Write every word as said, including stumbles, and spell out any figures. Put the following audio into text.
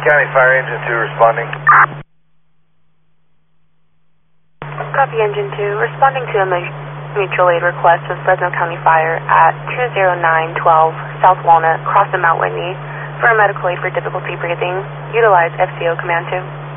County Fire Engine two responding. Copy Engine two, responding to a mutual aid request of Fresno County Fire at two zero nine one two South Walnut, cross the Mount Whitney, for a medical aid for difficulty breathing. Utilize F C O Command two.